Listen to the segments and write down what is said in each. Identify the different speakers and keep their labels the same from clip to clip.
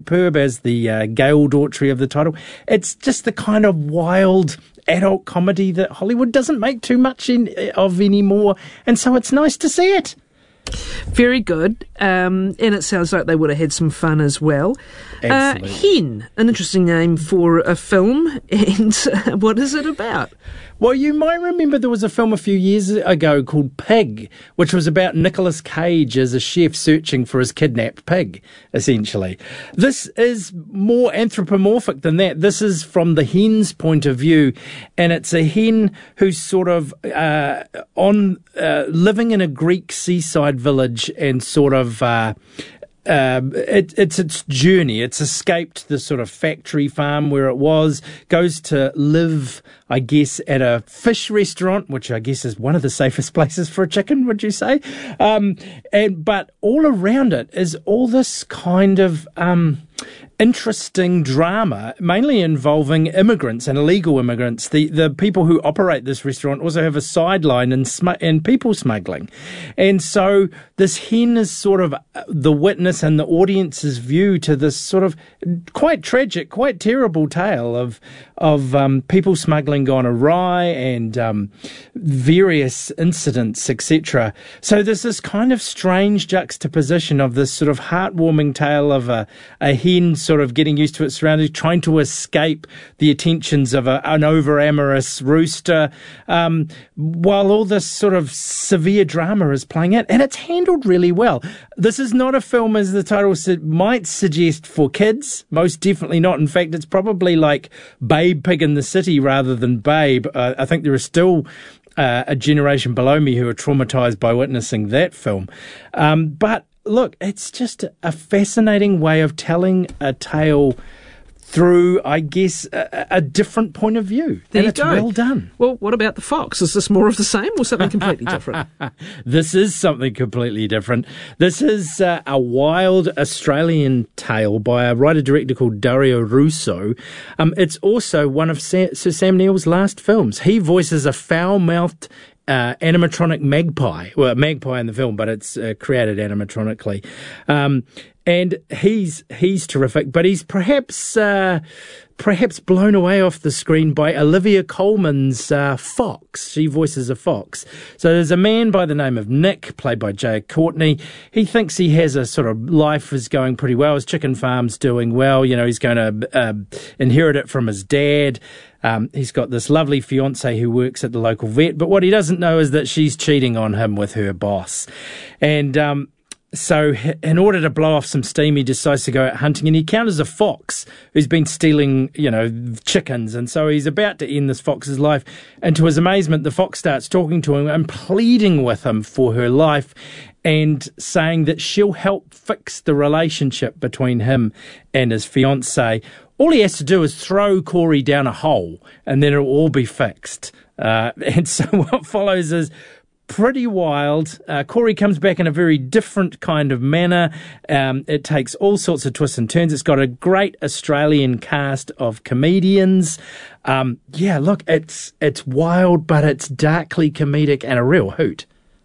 Speaker 1: superb as the Gail Daughtry of the title. It's just the kind of wild adult comedy that Hollywood doesn't make too much of anymore, and so it's nice to see it.
Speaker 2: Very good, and it sounds like they would have had some fun as well.
Speaker 1: Absolutely.
Speaker 2: Hen, an interesting name for a film, and what is it about?
Speaker 1: Well, you might remember there was a film a few years ago called Pig, which was about Nicolas Cage as a chef searching for his kidnapped pig, essentially. This is more anthropomorphic than that. This is from the hen's point of view, and it's a hen who's sort of living in a Greek seaside village and sort of... it's its journey. It's escaped the sort of factory farm where it was, goes to live, I guess, at a fish restaurant, which I guess is one of the safest places for a chicken, would you say? But all around it is all this kind of interesting drama, mainly involving immigrants and illegal immigrants. The people who operate this restaurant also have a sideline in people smuggling. And so this hen is sort of the witness and the audience's view to this sort of quite tragic, quite terrible tale of people smuggling gone awry and various incidents, etc. So there's this kind of strange juxtaposition of this sort of heartwarming tale of a hen sort of getting used to its surroundings, trying to escape the attentions of an over-amorous rooster, while all this sort of severe drama is playing out. And it's handled really well. This is not a film, as the title might suggest, for kids. Most definitely not. In fact, it's probably like Babe Pig in the City rather than Babe. I think there is still a generation below me who are traumatized by witnessing that film. But look, it's just a fascinating way of telling a tale through, I guess, a different point of view.
Speaker 2: There you
Speaker 1: it's
Speaker 2: go.
Speaker 1: Well done.
Speaker 2: Well, what about the fox? Is this more of the same or something completely different?
Speaker 1: This is something completely different. This is a wild Australian tale by a writer-director called Dario Russo. It's also one of Sir Sam Neill's last films. He voices a foul-mouthed animatronic magpie. Well, a magpie in the film, but it's created animatronically. And he's terrific, but he's perhaps blown away off the screen by Olivia Colman's fox. She voices a fox. So there's a man by the name of Nick, played by Jay Courtney. He thinks he has a sort of life is going pretty well. His chicken farm's doing well. You know, he's going to inherit it from his dad. He's got this lovely fiancée who works at the local vet, but what he doesn't know is that she's cheating on him with her boss. And so in order to blow off some steam, he decides to go out hunting, and he encounters a fox who's been stealing, chickens. And so he's about to end this fox's life. And to his amazement, the fox starts talking to him and pleading with him for her life and saying that she'll help fix the relationship between him and his fiancée. All he has to do is throw Corey down a hole and then it'll all be fixed. And so what follows is pretty wild. Corey comes back in a very different kind of manner. It takes all sorts of twists and turns. It's got a great Australian cast of comedians. Look, it's wild, but it's darkly comedic and a real hoot.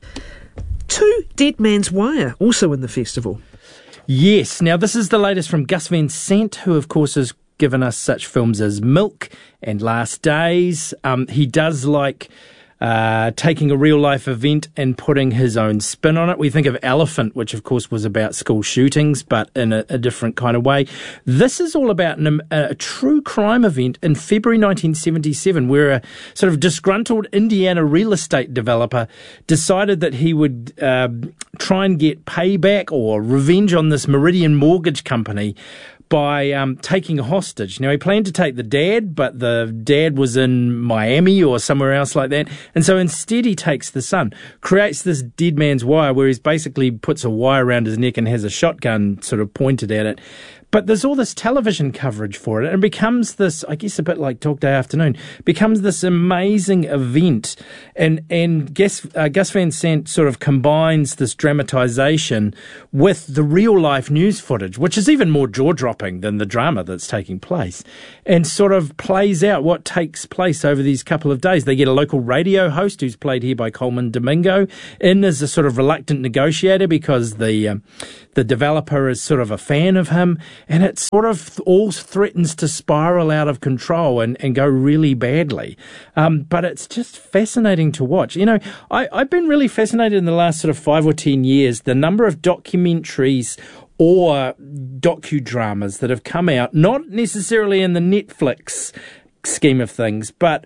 Speaker 2: 2 Dead Man's Wire, also in the festival.
Speaker 1: Yes. Now, this is the latest from Gus Van Sant, who, of course, has given us such films as Milk and Last Days. He does like taking a real-life event and putting his own spin on it. We think of Elephant, which, of course, was about school shootings, but in a different kind of way. This is all about a true crime event in February 1977, where a sort of disgruntled Indiana real estate developer decided that he would try and get payback or revenge on this Meridian Mortgage Company by taking a hostage. Now, he planned to take the dad, but the dad was in Miami or somewhere else like that. And so instead he takes the son, creates this dead man's wire where he basically puts a wire around his neck and has a shotgun sort of pointed at it. But there's all this television coverage for it, and it becomes this, I guess a bit like Talk Day Afternoon, becomes this amazing event. And Gus Van Sant sort of combines this dramatisation with the real-life news footage, which is even more jaw-dropping than the drama that's taking place, and sort of plays out what takes place over these couple of days. They get a local radio host, who's played here by Coleman Domingo, in as a sort of reluctant negotiator because the developer is sort of a fan of him. and it sort of all threatens to spiral out of control and go really badly. But it's just fascinating to watch. You know, I've been really fascinated in the last sort of 5 or 10 years, the number of documentaries or docudramas that have come out, not necessarily in the Netflix scheme of things, but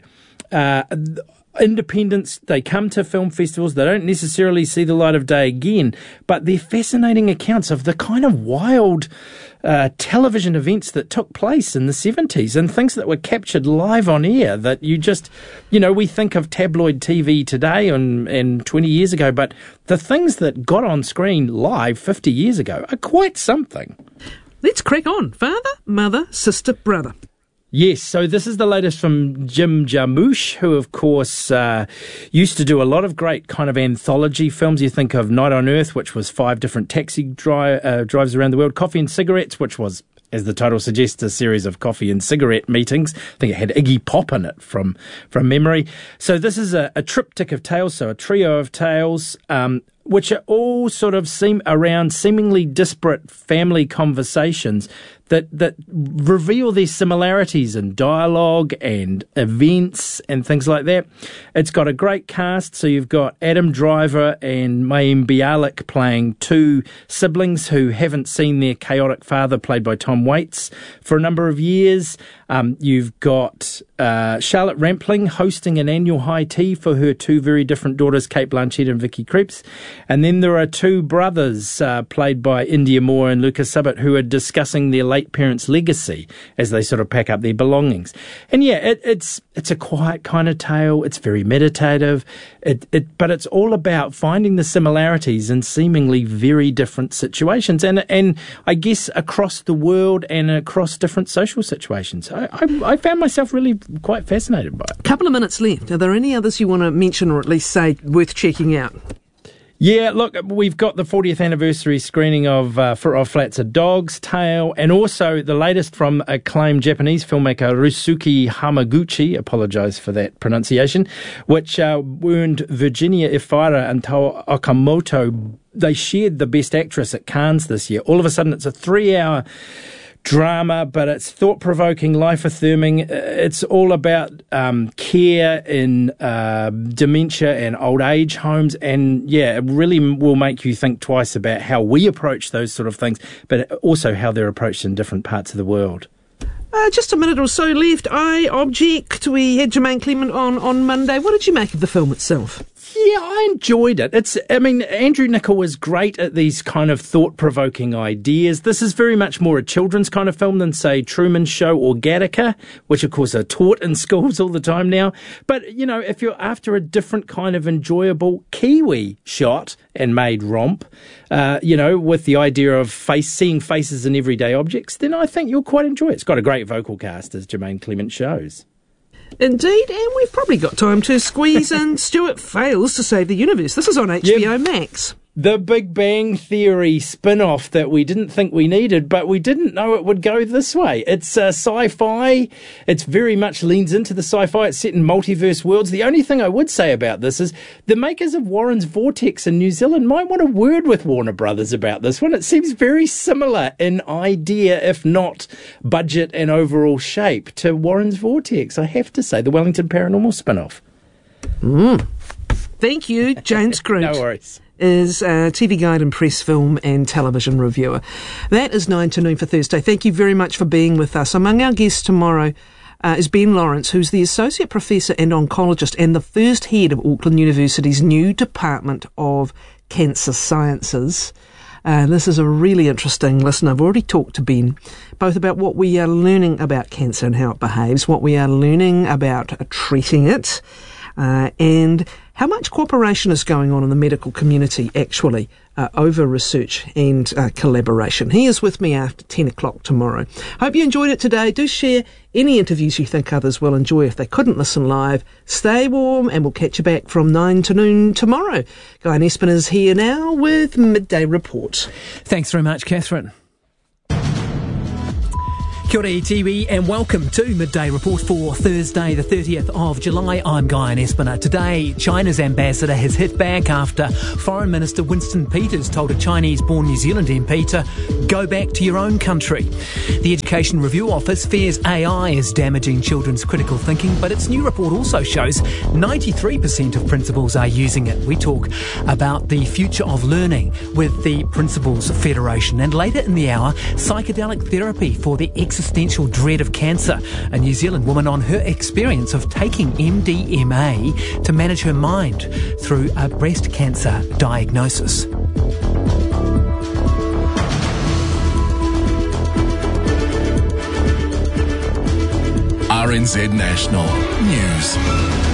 Speaker 1: independents. They come to film festivals. They don't necessarily see the light of day again, but they're fascinating accounts of the kind of wild television events that took place in the 70s and things that were captured live on air that you just, you know, we think of tabloid TV today and 20 years ago, but the things that got on screen live 50 years ago are quite something.
Speaker 2: Let's crack on. Father, mother, sister, brother.
Speaker 1: Yes, so this is the latest from Jim Jarmusch, who, of course, used to do a lot of great kind of anthology films. You think of Night on Earth, which was 5 different taxi drives around the world. Coffee and Cigarettes, which was, as the title suggests, a series of coffee and cigarette meetings. I think it had Iggy Pop in it from memory. So this is a triptych of tales, so a trio of tales, which are all sort of seem around seemingly disparate family conversations that reveal their similarities in dialogue and events and things like that. It's got a great cast, so you've got Adam Driver and Mayim Bialik playing 2 siblings who haven't seen their chaotic father, played by Tom Waits, for a number of years. You've got Charlotte Rampling hosting an annual high tea for her 2 very different daughters, Cate Blanchett and Vicky Krieps. And then there are 2 brothers, played by India Moore and Lucas Subbott, who are discussing their late parents' legacy as they sort of pack up their belongings. And yeah, it's a quiet kind of tale. It's very meditative. But it's all about finding the similarities in seemingly very different situations, and I guess across the world and across different social situations. I found myself really quite fascinated by it.
Speaker 2: Couple of minutes left. Are there any others you want to mention or at least say worth checking out?
Speaker 1: Yeah, look, we've got the 40th anniversary screening of Flats, A Dog's Tale, and also the latest from acclaimed Japanese filmmaker Ryusuke Hamaguchi, apologise for that pronunciation, which earned Virginia Efira and Tao Okamoto. They shared the Best Actress at Cannes this year. All of a sudden, it's a 3-hour drama, but it's thought-provoking, life-affirming. It's all about care in dementia and old age homes, and yeah, it really will make you think twice about how we approach those sort of things, but also how they're approached in different parts of the world.
Speaker 2: Just a minute or so left. I Object. We had Jermaine Clement on Monday. What did you make of the film itself?
Speaker 1: Yeah, I enjoyed it. Andrew Niccol was great at these kind of thought-provoking ideas. This is very much more a children's kind of film than, say, Truman Show or Gattaca, which, of course, are taught in schools all the time now. But, you know, if you're after a different kind of enjoyable Kiwi shot and made romp, with the idea of seeing faces in everyday objects, then I think you'll quite enjoy it. It's got a great vocal cast, as Jermaine Clement shows.
Speaker 2: Indeed, and we've probably got time to squeeze in Stuart Fails to Save the Universe. This is on HBO Max.
Speaker 1: The Big Bang Theory spin-off that we didn't think we needed, but we didn't know it would go this way. It's sci-fi. It's very much leans into the sci-fi. It's set in multiverse worlds. The only thing I would say about this is the makers of Warren's Vortex in New Zealand might want a word with Warner Brothers about this one. It seems very similar in idea, if not budget and overall shape, to Warren's Vortex, I have to say, the Wellington Paranormal spin-off.
Speaker 2: Thank you, James Groot.
Speaker 1: No worries.
Speaker 2: Is a TV guide and press film and television reviewer. That is 9 to noon for Thursday. Thank you very much for being with us. Among our guests tomorrow is Ben Lawrence, who's the Associate Professor and Oncologist and the first head of Auckland University's new Department of Cancer Sciences. This is a really interesting listen. I've already talked to Ben, both about what we are learning about cancer and how it behaves, what we are learning about treating it, and how much cooperation is going on in the medical community, actually, over research and collaboration. He is with me after 10 o'clock tomorrow. Hope you enjoyed it today. Do share any interviews you think others will enjoy if they couldn't listen live. Stay warm, and we'll catch you back from 9 to noon tomorrow. Guy Nespin is here now with Midday Report.
Speaker 3: Thanks very much, Catherine. Kia ora iwi and welcome to Midday Report for Thursday the 30th of July. I'm Guy Espiner. Today, China's ambassador has hit back after Foreign Minister Winston Peters told a Chinese-born New Zealand MP to go back to your own country. The Education Review Office fears AI is damaging children's critical thinking, but its new report also shows 93% of principals are using it. We talk about the future of learning with the Principals Federation, and later in the hour, psychedelic therapy for the existential dread of cancer. A New Zealand woman on her experience of taking MDMA to manage her mind through a breast cancer diagnosis.
Speaker 4: RNZ National News.